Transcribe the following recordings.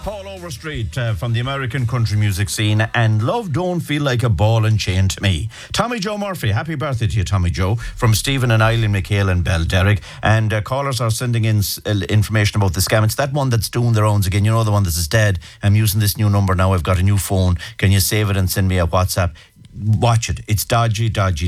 Paul Overstreet from the American country music scene, and Love Don't Feel Like a Ball and Chain to Me. Tommy Joe Murphy, happy birthday to you, Tommy Joe, from Stephen and Eileen McHale and Belderrick. And callers are sending in information about the scam. It's that one that's doing their owns again. You know, the one that says, Dad, I'm using this new number now. I've got a new phone. Can you save it and send me a WhatsApp? Watch it. It's dodgy.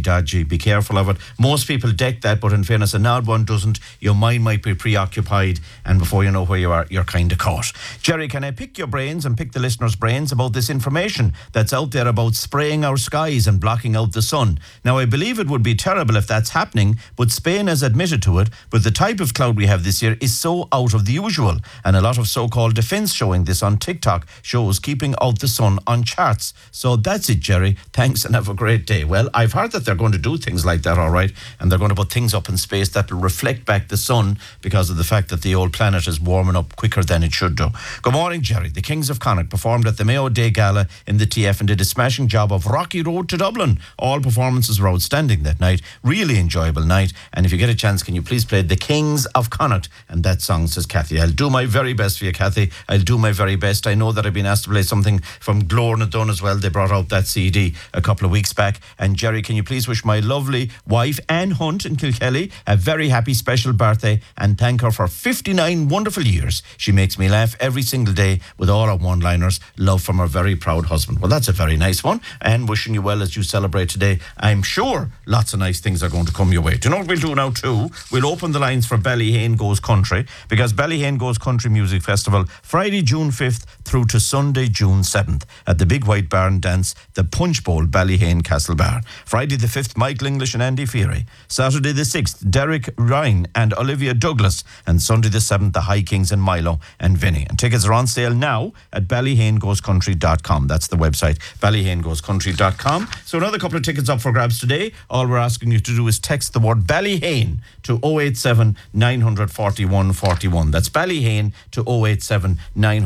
Be careful of it. Most people deck that, but in fairness, an odd one doesn't. Your mind might be preoccupied, and before you know where you are, you're kind of caught. Jerry, can I pick your brains and pick the listeners' brains about this information that's out there about spraying our skies and blocking out the sun? Now, I believe it would be terrible if that's happening, but Spain has admitted to it. But the type of cloud we have this year is so out of the usual, and a lot of so-called defence showing this on TikTok shows keeping out the sun on charts. So that's it, Jerry. Thanks and have a great day. Well, I've heard that they're going to do things like that, all right, and they're going to put things up in space that will reflect back the sun because of the fact that the old planet is warming up quicker than it should do. Good morning, Jerry. The Kings of Connacht performed at the Mayo Day Gala in the TF and did a smashing job of Rocky Road to Dublin. All performances were outstanding that night. Really enjoyable night. And if you get a chance, can you please play The Kings of Connacht? And that song, says Kathy. I'll do my very best for you, Kathy. I'll do my very best. I know that I've been asked to play something from Glórna Dunn as well. They brought out that CD a couple of weeks back. And Jerry, can you please wish my lovely wife, Anne Hunt in Kilkelly, a very happy special birthday and thank her for 59 wonderful years. She makes me laugh every single day with all her one-liners. Love from her very proud husband. Well, that's a very nice one. And wishing you well as you celebrate today. I'm sure lots of nice things are going to come your way. Do you know what we'll do now too? We'll open the lines for Ballyhane Goes Country, because Ballyhane Goes Country Music Festival, Friday, June 5th through to Sunday, June 7th at the Big White Barn Dance, the Punch Bowl, Ballyhane Castle Bar. Friday the 5th, Michael English and Andy Feary. Saturday the 6th, Derek Ryan and Olivia Douglas. And Sunday the 7th, the High Kings and Milo and Vinny. And tickets are on sale now at ballyhanegoescountry.com. That's the website, ballyhanegoescountry.com. So another couple of tickets up for grabs today. All we're asking you to do is text the word Ballyhane to 087 941 41. That's Ballyhane to 087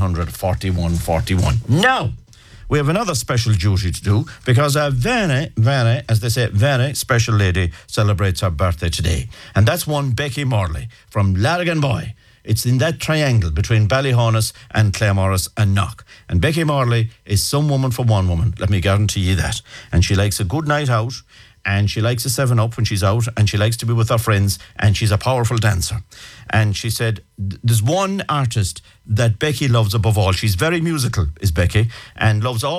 941 41. Now, we have another special duty to do because very, as they say, very special lady celebrates her birthday today. And that's one Becky Morley from Larrigan. It's in that triangle between Ballyhonus and Claremorris and Knock. And Becky Morley is some woman for one woman, let me guarantee you that. And she likes a good night out, and she likes a 7-Up when she's out, and she likes to be with her friends, and she's a powerful dancer. And she said, there's one artist that Becky loves above all. She's very musical, is Becky, and loves all